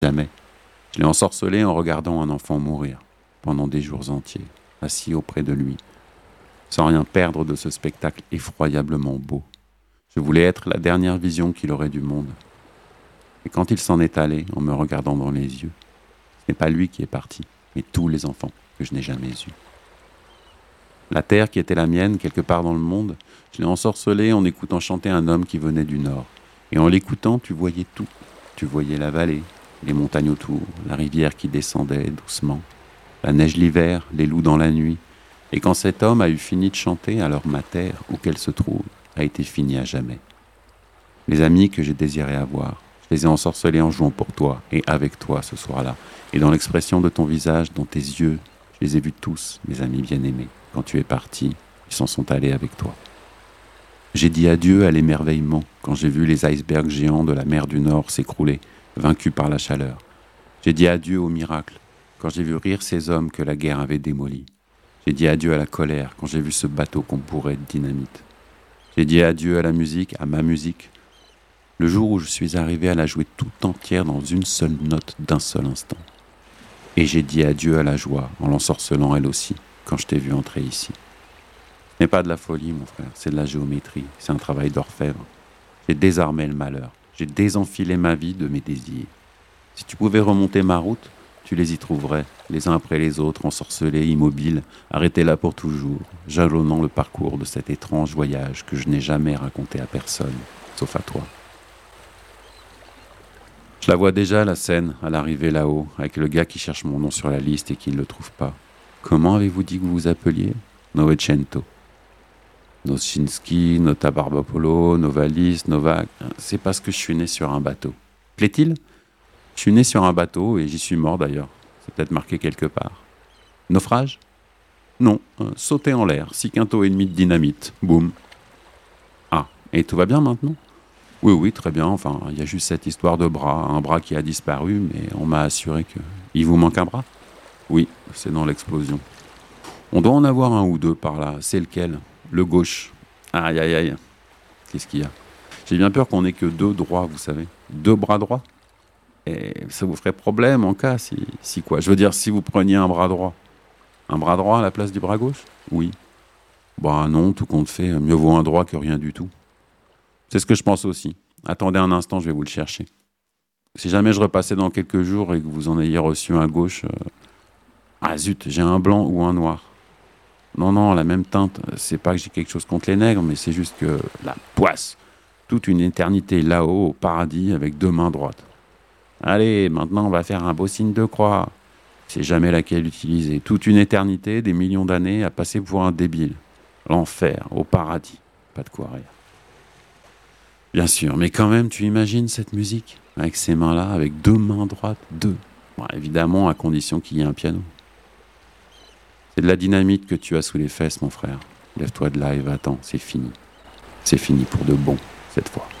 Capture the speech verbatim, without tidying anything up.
Jamais. Je l'ai ensorcelé en regardant un enfant mourir, pendant des jours entiers, assis auprès de lui, sans rien perdre de ce spectacle effroyablement beau. Je voulais être la dernière vision qu'il aurait du monde. Et quand il s'en est allé, en me regardant dans les yeux, ce n'est pas lui qui est parti, mais tous les enfants que je n'ai jamais eus. La terre qui était la mienne, quelque part dans le monde, je l'ai ensorcelée en écoutant chanter un homme qui venait du nord. Et en l'écoutant, tu voyais tout. Tu voyais la vallée, les montagnes autour, la rivière qui descendait doucement, la neige l'hiver, les loups dans la nuit. Et quand cet homme a eu fini de chanter, alors ma terre, où qu'elle se trouve, a été finie à jamais. Les amis que j'ai désiré avoir, je les ai ensorcelés en jouant pour toi et avec toi ce soir-là. Et dans l'expression de ton visage, dans tes yeux, je les ai vus tous, mes amis bien-aimés. Quand tu es parti, ils s'en sont allés avec toi. J'ai dit adieu à l'émerveillement quand j'ai vu les icebergs géants de la mer du Nord s'écrouler, vaincus par la chaleur. J'ai dit adieu au miracle quand j'ai vu rire ces hommes que la guerre avait démolis. J'ai dit adieu à la colère quand j'ai vu ce bateau qu'on bourrait de dynamite. J'ai dit adieu à la musique, à ma musique, le jour où je suis arrivé à la jouer tout entière dans une seule note d'un seul instant. Et j'ai dit adieu à la joie en l'ensorcelant elle aussi, quand je t'ai vu entrer ici. Ce n'est pas de la folie, mon frère, c'est de la géométrie, c'est un travail d'orfèvre. J'ai désarmé le malheur, j'ai désenfilé ma vie de mes désirs. Si tu pouvais remonter ma route, tu les y trouverais, les uns après les autres, ensorcelés, immobiles, arrêtés là pour toujours, jalonnant le parcours de cet étrange voyage que je n'ai jamais raconté à personne, sauf à toi. Je la vois déjà, la scène, à l'arrivée là-haut, avec le gars qui cherche mon nom sur la liste et qui ne le trouve pas. Comment avez-vous dit que vous vous appeliez ? Novecento. Nosinski, Notabarbapolo, Novalis, Novak. C'est parce que je suis né sur un bateau. Plaît-il ? Je suis né sur un bateau et j'y suis mort d'ailleurs. C'est peut-être marqué quelque part. Naufrage ? Non, euh, sauter en l'air, six quintaux et demi de dynamite. Boum. Ah, et tout va bien maintenant ? Oui, oui, très bien. Enfin, il y a juste cette histoire de bras, un bras qui a disparu, mais on m'a assuré que... Il vous manque un bras ? Oui, c'est dans l'explosion. On doit en avoir un ou deux par là. C'est lequel ? Le gauche. Aïe, aïe, aïe. Qu'est-ce qu'il y a ? J'ai bien peur qu'on ait que deux droits, vous savez. Deux bras droits. Et ça vous ferait problème en cas, si, si quoi ? Je veux dire, si vous preniez un bras droit. Un bras droit à la place du bras gauche ? Oui. Bah non, tout compte fait, mieux vaut un droit que rien du tout. C'est ce que je pense aussi. Attendez un instant, je vais vous le chercher. Si jamais je repassais dans quelques jours et que vous en ayez reçu un gauche... Euh... Ah zut, j'ai un blanc ou un noir. Non, non, la même teinte. C'est pas que j'ai quelque chose contre les nègres, mais c'est juste que la poisse. Toute une éternité là-haut, au paradis, avec deux mains droites. Allez, maintenant on va faire un beau signe de croix. C'est jamais laquelle utiliser. Toute une éternité, des millions d'années, à passer pour un débile. L'enfer, au paradis. Pas de quoi rire. Bien sûr, mais quand même, tu imagines cette musique ? Avec ces mains-là, avec deux mains droites, deux. Bon, évidemment, à condition qu'il y ait un piano. C'est de la dynamite que tu as sous les fesses, mon frère. Lève-toi de là et va-t'en, c'est fini. C'est fini pour de bon, cette fois.